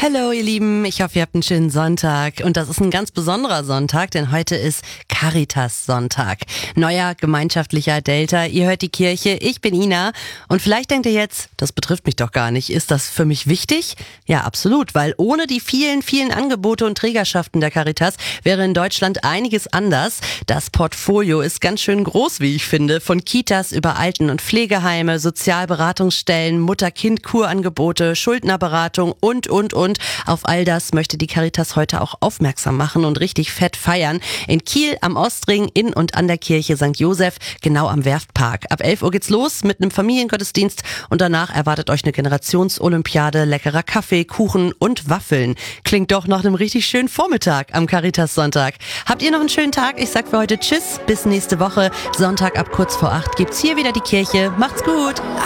Hallo ihr Lieben, ich hoffe ihr habt einen schönen Sonntag und das ist ein ganz besonderer Sonntag, denn heute ist Caritas-Sonntag. Neuer gemeinschaftlicher Delta, ihr hört die Kirche, ich bin Ina und vielleicht denkt ihr jetzt, das betrifft mich doch gar nicht, ist das für mich wichtig? Ja, absolut, weil ohne die vielen, vielen Angebote und Trägerschaften der Caritas wäre in Deutschland einiges anders. Das Portfolio ist ganz schön groß, wie ich finde, von Kitas über Alten- und Pflegeheime, Sozialberatungsstellen, Mutter-Kind-Kurangebote, Schuldnerberatung und. Auf all das möchte die Caritas heute auch aufmerksam machen und richtig fett feiern. In Kiel am Ostring, in und an der Kirche St. Josef, genau am Werftpark. Ab 11 Uhr geht's los mit einem Familiengottesdienst und danach erwartet euch eine Generationsolympiade, leckerer Kaffee, Kuchen und Waffeln. Klingt doch nach einem richtig schönen Vormittag am Caritas-Sonntag. Habt ihr noch einen schönen Tag? Ich sag für heute Tschüss, bis nächste Woche. Sonntag ab kurz vor 8 gibt's hier wieder die Kirche. Macht's gut!